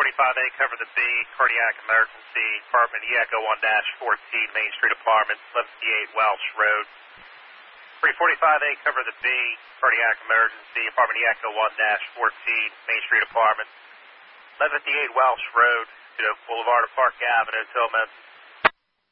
345A, cover the B, cardiac emergency, Department Echo 1-14, Main Street Apartments, 1158 Welsh Road. 345A, cover the B, cardiac emergency, Department Echo 1-14, Main Street Apartments, 1158 Welsh Road, Boulevard of Park Avenue, Tillman.